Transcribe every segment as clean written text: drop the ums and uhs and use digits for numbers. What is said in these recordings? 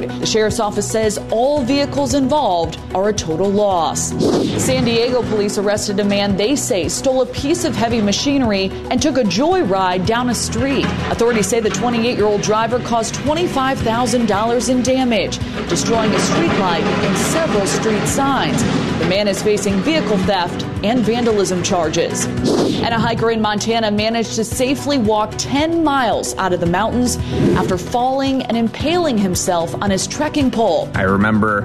The sheriff's office says all vehicles involved are a total loss. San Diego police arrested a man they say stole a piece of heavy machinery and took a joyride down a street. Authorities say the 28-year-old driver caused $25,000 in damage, destroying a streetlight and several street signs. The man is facing vehicle theft and vandalism charges. And a hiker in Montana managed to safely walk 10 miles out of the mountains after falling and impaling himself on his trekking pole. I remember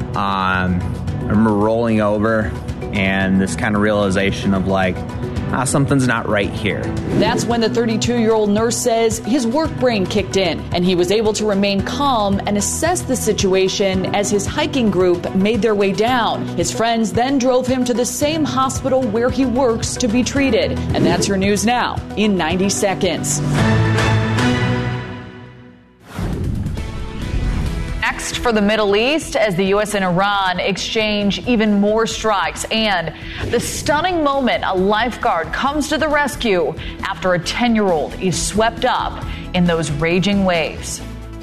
rolling over and this kind of realization of like, something's not right here. That's when the 32-year-old nurse says his work brain kicked in and he was able to remain calm and assess the situation as his hiking group made their way down. His friends then drove him to the same hospital where he works to be treated. And that's your news now in 90 seconds. Next for the Middle East, as the U.S. and Iran exchange even more strikes, and the stunning moment a lifeguard comes to the rescue after a 10-year-old is swept up in those raging waves.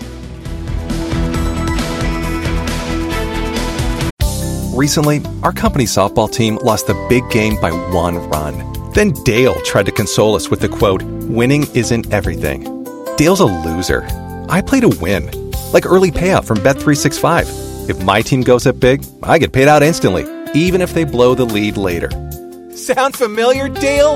Recently, our company's softball team lost the big game by 1 run. Then Dale tried to console us with the quote, "Winning isn't everything." Dale's a loser. I play to win. Like early payout from Bet365. If my team goes up big, I get paid out instantly, even if they blow the lead later. Sound familiar, Dale?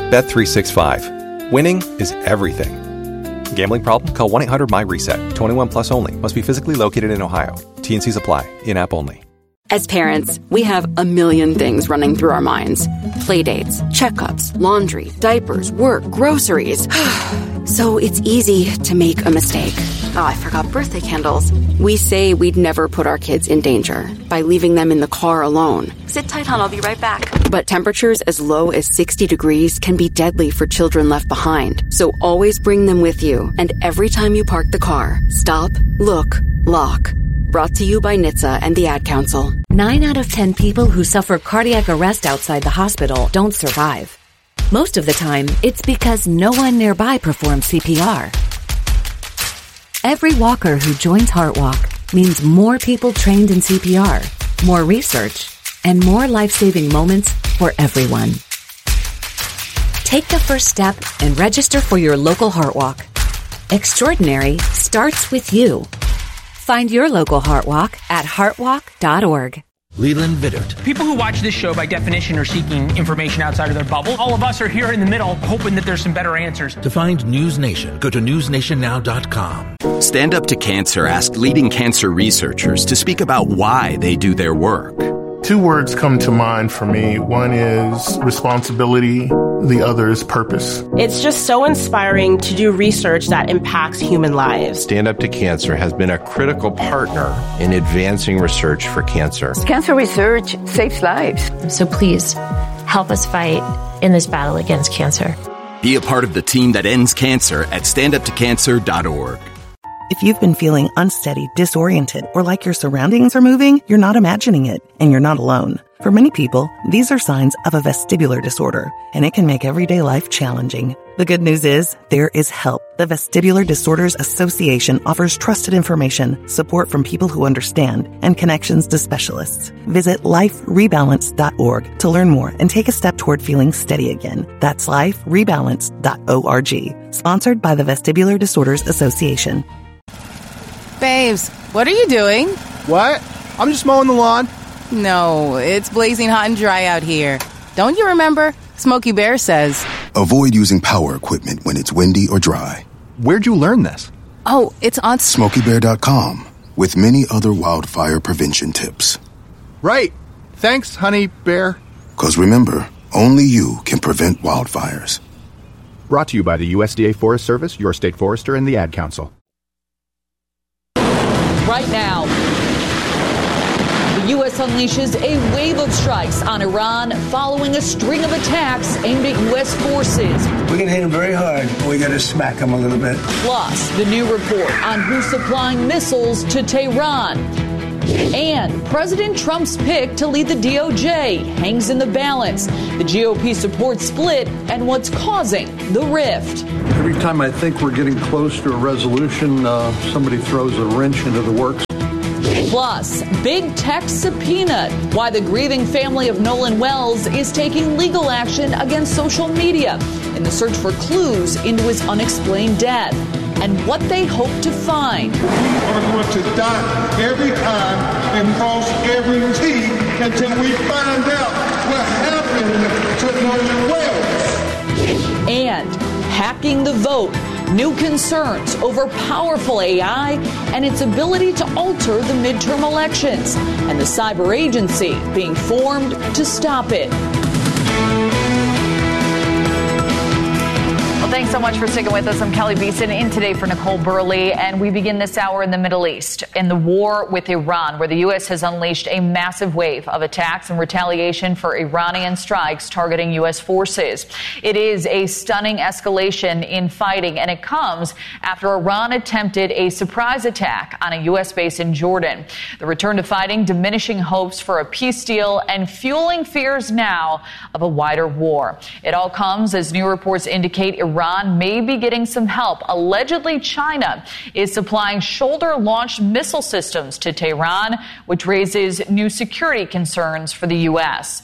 Bet365. Winning is everything. Gambling problem? Call 1-800-MY-RESET. 21 plus only. Must be physically located in Ohio. T&Cs apply. In-app only. As parents, we have a million things running through our minds. Playdates, checkups, laundry, diapers, work, groceries. So it's easy to make a mistake. Oh, I forgot birthday candles. We say we'd never put our kids in danger by leaving them in the car alone. Sit tight, hon, I'll be right back. But temperatures as low as 60 degrees can be deadly for children left behind. So always bring them with you. And every time you park the car, stop, look, lock. Brought to you by NHTSA and the Ad Council. 9 out of 10 people who suffer cardiac arrest outside the hospital don't survive. Most of the time, it's because no one nearby performs CPR. Every walker who joins HeartWalk means more people trained in CPR, more research, and more life-saving moments for everyone. Take the first step and register for your local HeartWalk. Extraordinary starts with you. Find your local HeartWalk at heartwalk.org. Leland Vittert. People who watch this show, by definition, are seeking information outside of their bubble. All of us are here in the middle, hoping that there's some better answers. To find News Nation, go to newsnationnow.com. Stand Up to Cancer asked leading cancer researchers to speak about why they do their work. 2 words come to mind for me. One is responsibility. The other is purpose. It's just so inspiring to do research that impacts human lives. Stand Up to Cancer has been a critical partner in advancing research for cancer. Cancer research saves lives. So please, help us fight in this battle against cancer. Be a part of the team that ends cancer at standuptocancer.org. If you've been feeling unsteady, disoriented, or like your surroundings are moving, you're not imagining it, and you're not alone. For many people, these are signs of a vestibular disorder, and it can make everyday life challenging. The good news is, there is help. The Vestibular Disorders Association offers trusted information, support from people who understand, and connections to specialists. Visit liferebalance.org to learn more and take a step toward feeling steady again. That's liferebalance.org. Sponsored by the Vestibular Disorders Association. Babes, what are you doing? What? I'm just mowing the lawn. No, it's blazing hot and dry out here. Don't you remember? Smokey Bear says, avoid using power equipment when it's windy or dry. Where'd you learn this? Oh, it's on SmokeyBear.com with many other wildfire prevention tips. Right. Thanks, Honey Bear. 'Cause remember, only you can prevent wildfires. Brought to you by the USDA Forest Service, your state forester, and the Ad Council. Right now, the U.S. unleashes a wave of strikes on Iran following a string of attacks aimed at U.S. forces. We can hit them very hard, but we got to smack them a little bit. Plus, the new report on who's supplying missiles to Tehran. And President Trump's pick to lead the DOJ hangs in the balance. The GOP support split and what's causing the rift. Every time I think we're getting close to a resolution, somebody throws a wrench into the works. Plus, big tech subpoenaed why the grieving family of Nolan Wells is taking legal action against social media in the search for clues into his unexplained death and what they hope to find. We are going to dot every I and cross every T until we find out what happened to Nolan Wells. And hacking the vote. New concerns over powerful AI and its ability to alter the midterm elections, and the cyber agency being formed to stop it. Thanks so much for sticking with us. I'm Kelly Beeson in today for Nicole Burley, and we begin this hour in the Middle East, in the war with Iran, where the U.S. has unleashed a massive wave of attacks in retaliation for Iranian strikes targeting U.S. forces. It is a stunning escalation in fighting, and it comes after Iran attempted a surprise attack on a U.S. base in Jordan. The return to fighting diminishing hopes for a peace deal and fueling fears now of a wider war. It all comes as new reports indicate Iran may be getting some help. Allegedly, China is supplying shoulder-launched missile systems to Tehran, which raises new security concerns for the U.S.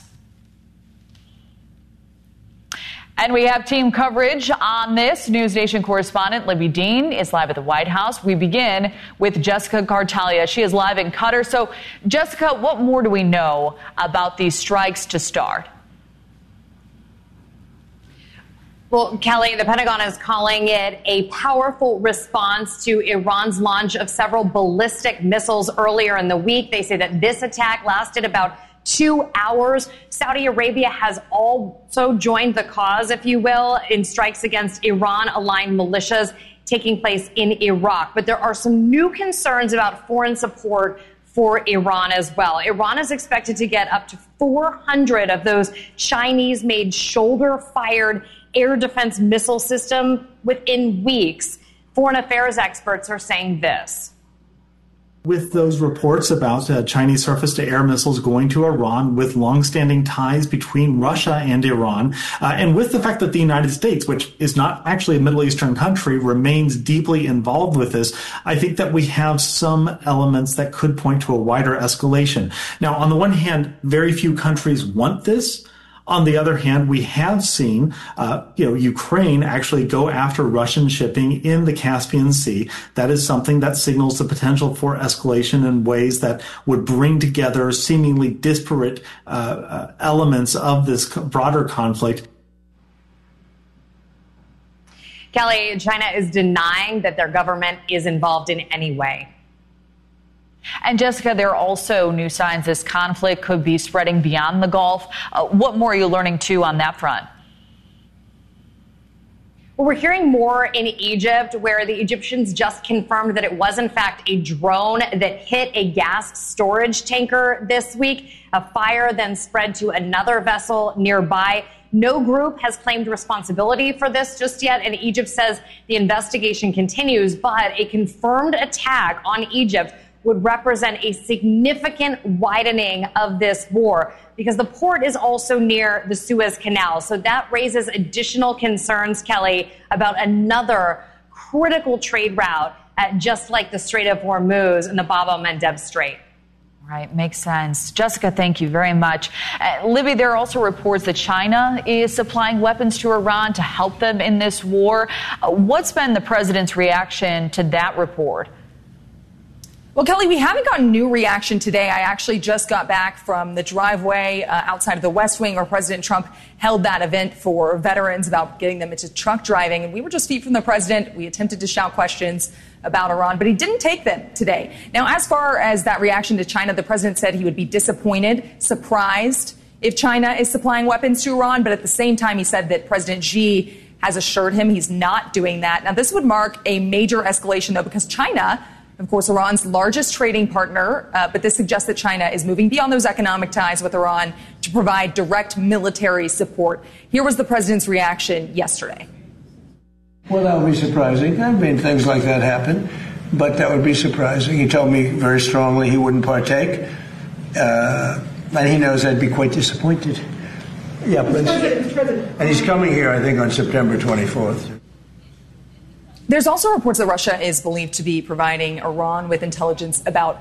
And we have team coverage on this. News Nation correspondent Libby Dean is live at the White House. We begin with Jessica Kartalia. She is live in Qatar. So, Jessica, what more do we know about these strikes to start? Well, Kelly, the Pentagon is calling it a powerful response to Iran's launch of several ballistic missiles earlier in the week. They say that this attack lasted about 2 hours. Saudi Arabia has also joined the cause, if you will, in strikes against Iran-aligned militias taking place in Iraq. But there are some new concerns about foreign support for Iran as well. Iran is expected to get up to 400 of those Chinese-made shoulder-fired air defense missile system within weeks. Foreign affairs experts are saying this. With those reports about Chinese surface-to-air missiles going to Iran, with longstanding ties between Russia and Iran, and with the fact that the United States, which is not actually a Middle Eastern country, remains deeply involved with this, I think that we have some elements that could point to a wider escalation. Now, on the one hand, very few countries want this. On the other hand, we have seen, Ukraine actually go after Russian shipping in the Caspian Sea. That is something that signals the potential for escalation in ways that would bring together seemingly disparate elements of this broader conflict. Kelly, China is denying that their government is involved in any way. And Jessica, there are also new signs this conflict could be spreading beyond the Gulf. What more are you learning, too, on that front? Well, we're hearing more in Egypt, where the Egyptians just confirmed that it was, in fact, a drone that hit a gas storage tanker this week. A fire then spread to another vessel nearby. No group has claimed responsibility for this just yet, and Egypt says the investigation continues, but a confirmed attack on Egypt would represent a significant widening of this war because the port is also near the Suez Canal. So that raises additional concerns, Kelly, about another critical trade route just like the Strait of Hormuz and the Bab el-Mandeb Strait. Right, makes sense. Jessica, thank you very much. Libby, there are also reports that China is supplying weapons to Iran to help them in this war. What's been the president's reaction to that report? Well, Kelly, we haven't gotten new reaction today. I actually just got back from the driveway outside of the West Wing where President Trump held that event for veterans about getting them into truck driving. And we were just feet from the president. We attempted to shout questions about Iran, but he didn't take them today. Now, as far as that reaction to China, the president said he would be disappointed, surprised if China is supplying weapons to Iran. But at the same time, he said that President Xi has assured him he's not doing that. Now, this would mark a major escalation, though, because China, of course, Iran's largest trading partner, but this suggests that China is moving beyond those economic ties with Iran to provide direct military support. Here was the president's reaction yesterday. Well, that would be surprising. I mean, things like that happen, but that would be surprising. He told me very strongly he wouldn't partake, and he knows I'd be quite disappointed. Yeah, please. And he's coming here, I think, on September 24th. There's also reports that Russia is believed to be providing Iran with intelligence about